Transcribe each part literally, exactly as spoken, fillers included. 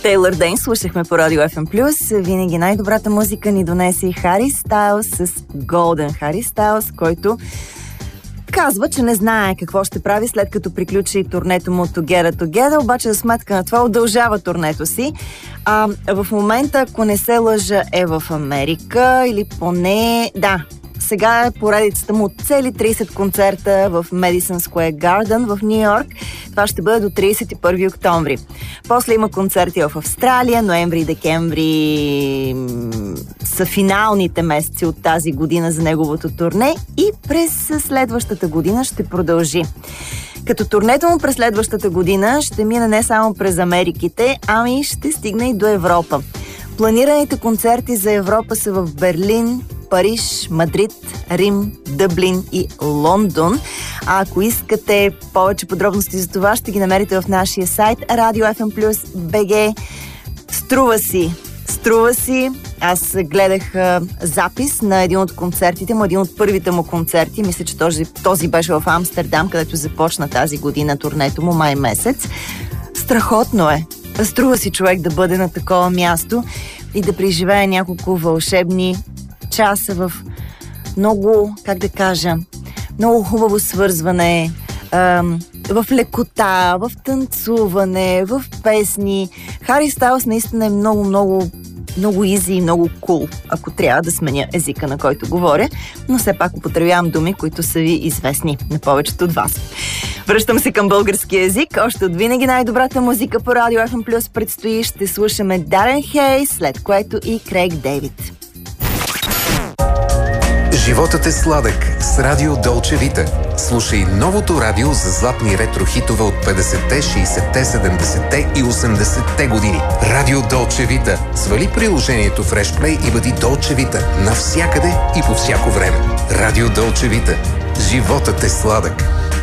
Тейлър Дейн слушахме по Радио Еф Ем Плюс. Винаги най-добрата музика ни донесе и Хари Стайлс с Golden. Хари Стайлс, който казва, че не знае какво ще прави след като приключи турнето му Together Together, обаче за сметка на това удължава турнето си. А, в момента, ако не се лъжа, е в Америка или поне... Да, сега е поредицата му от цели трийсет концерта в Madison Square Garden в Ню Йорк. Това ще бъде до трийсет и първи октомври. После има концерти в Австралия, ноември и декември са финалните месеци от тази година за неговото турне и през следващата година ще продължи. Като турнето му през следващата година ще мине не само през Америките, ами ще стигне и до Европа. Планираните концерти за Европа са в Берлин, Париж, Мадрид, Рим, Дъблин и Лондон. А ако искате повече подробности за това, ще ги намерите в нашия сайт радио еф ем плюс точка би джи. Струва си, струва си. Аз гледах а, запис на един от концертите му, един от първите му концерти. Мисля, че този, този беше в Амстердам, където започна тази година турнето му, май месец. Страхотно е. Струва си човек да бъде на такова място и да преживее няколко вълшебни часа в много, как да кажа, много хубаво свързване, в лекота, в танцуване, в песни. Хари Стайлс наистина е много, много, много изи и много кул, ако трябва да сменя езика, на който говоря, но все пак употребявам думи, които са ви известни на повечето от вас. Връщам се към български език. Още от винаги най-добрата музика по Радио Еф Ем Плюс предстои. Ще слушаме Дарен Хейс, след което и Крейг Дейвид. Животът е сладък с Радио Долче Вита. Слушай новото радио за златни ретро-хитове от петдесетте, шейсетте, седемдесетте и осемдесетте години. Радио Долче Вита. Свали приложението в Фрешплей и бъди Долче Вита навсякъде и по всяко време. Радио Долче Вита. Животът е сладък.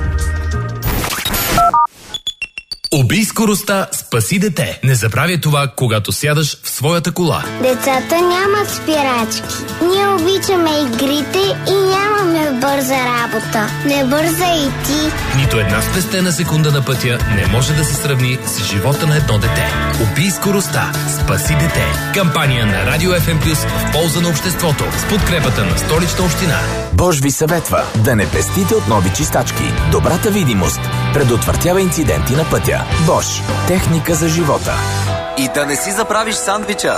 Убий скоростта, спаси дете. Не забравяй това, когато сядаш в своята кола. Децата нямат спирачки. Ние обичаме игрите и нямаме бърза работа. Не бърза и ти. Нито една спестена секунда на пътя не може да се сравни с живота на едно дете. Убий скоростта, спаси дете. Кампания на Радио Еф Ем Плюс в полза на обществото с подкрепата на Столична община. Бош ви съветва да не пестите от нови чистачки. Добрата видимост предотвратява инциденти на пътя. Бош. Техника за живота. И да не си заправиш сандвича.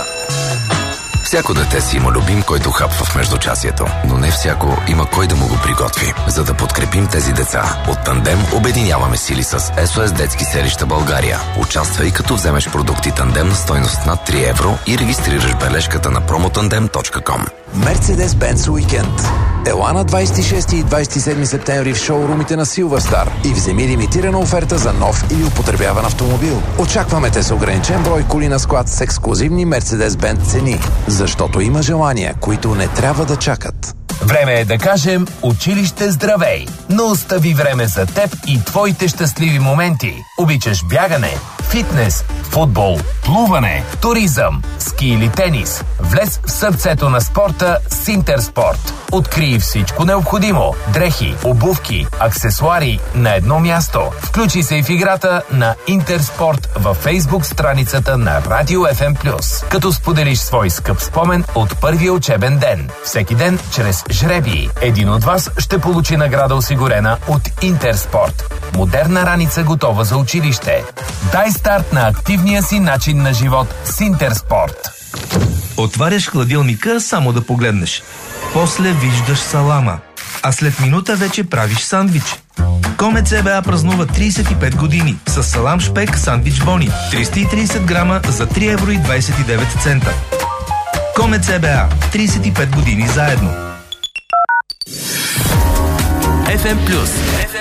Всяко дете си има любим, който хапва в междучасието, но не всяко има кой да му го приготви. За да подкрепим тези деца, от Тандем обединяваме сили с Ес О Ес Детски селища България. Участвай като вземеш продукти Тандем на стойност над три евро и регистрираш бележката на промотандем точка ком. Мерцедес-Бенц уикенд. Ела на двадесет и шести и двадесет и седми септември в шоурумите на Силвърстар и вземи лимитирана оферта за нов или употребяван автомобил. Очакваме те с ограничен брой коли на склад с ексклузивни Мерцедес-Бенц цени, защото има желания, които не трябва да чакат. Време е да кажем училище здравей, но остави време за теб и твоите щастливи моменти. Обичаш бягане, фитнес, футбол, плуване, туризъм, ски или тенис. Влез в сърцето на спорта с Интерспорт. Открий всичко необходимо. Дрехи, обувки, аксесуари на едно място. Включи се и в играта на Интерспорт във Фейсбук страницата на Радио Еф Ем Плюс, като споделиш свой скъп спомен от първия учебен ден. Всеки ден чрез жребии. Един от вас ще получи награда, осигурена от Интерспорт. Модерна раница, готова за училище. Дай старт на активния си начин на живот с Интерспорт. Отваряш хладилника само да погледнеш. После виждаш салама. А след минута вече правиш сандвич. Комет Це Бе А празнува тридесет и пет години с салам шпек сандвич бони. триста и тридесет грама за три евро и двадесет и девет цента. Комет Це Бе А. тридесет и пет години заедно. Еф Ем Плюс.